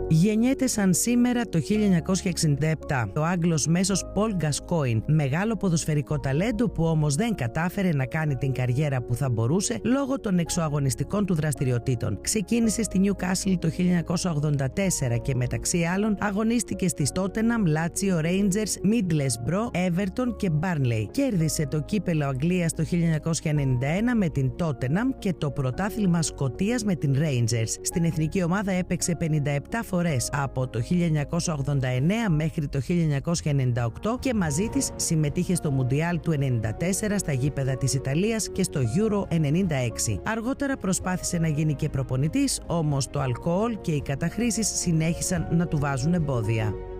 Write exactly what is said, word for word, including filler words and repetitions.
Γεννιέται σαν σήμερα το χίλια εννιακόσια εξήντα επτά ο Άγγλος μέσος Πολ Γκασκόιν, μεγάλο ποδοσφαιρικό ταλέντο που όμως δεν κατάφερε να κάνει την καριέρα που θα μπορούσε λόγω των εξωαγωνιστικών του δραστηριοτήτων. Ξεκίνησε στη Newcastle το χίλια εννιακόσια ογδόντα τέσσερα και μεταξύ άλλων αγωνίστηκε στις Tottenham, Lazio, Rangers, Middlesbrough, Everton και Burnley. Κέρδισε το κύπελο Αγγλίας το χίλια εννιακόσια ενενήντα ένα με την Tottenham και το πρωτάθλημα Σκωτίας με την Rangers. Στην εθνική ομάδα έπαιξε πενήντα επτά φορές από το χίλια εννιακόσια ογδόντα εννέα μέχρι το χίλια εννιακόσια ενενήντα οκτώ και μαζί της συμμετείχε στο Μουντιάλ του ενενήντα τέσσερα, στα γήπεδα της Ιταλίας και στο Euro ενενήντα έξι. Αργότερα προσπάθησε να γίνει και προπονητής, όμως το αλκοόλ και οι καταχρήσεις συνέχισαν να του βάζουν εμπόδια.